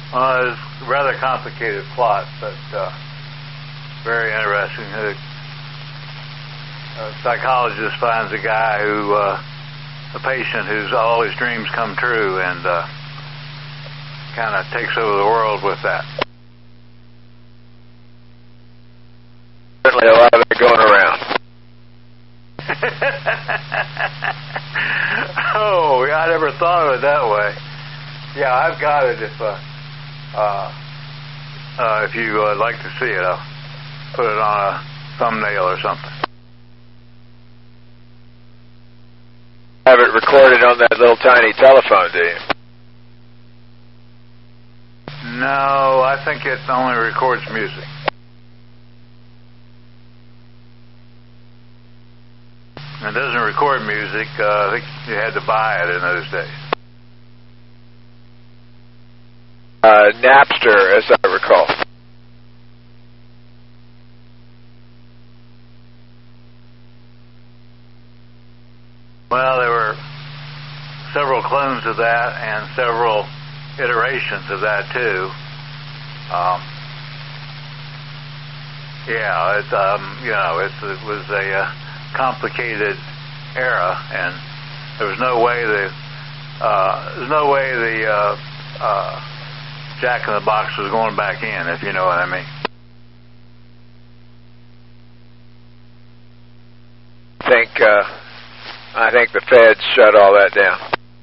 Well, it's a rather complicated plot, but very interesting. A psychologist finds a guy a patient whose all his dreams come true, and kind of takes over the world with that. Certainly a lot of it going around. Oh, I never thought of it that way. Yeah, I've got it. If you like to see it, I'll put it on a thumbnail or something. Have it recorded on that little tiny telephone, do you? No, I think it only records music. It doesn't record music. I think you had to buy it in those days. Napster, as I recall. Well, there were several clones of that and several iterations of that too. Yeah, it was a complicated era, and there was no way the Jack in the Box was going back in, if you know what I mean. I think the feds shut all that down.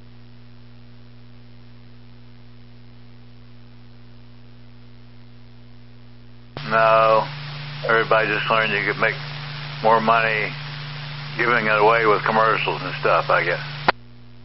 No, everybody just learned you could make more money giving it away with commercials and stuff, I guess.